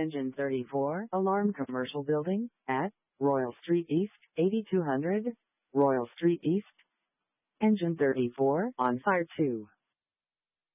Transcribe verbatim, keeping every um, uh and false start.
Engine thirty-four, Alarm Commercial Building, at Royal Street East, eighty-two hundred, Royal Street East. Engine thirty-four, on fire two.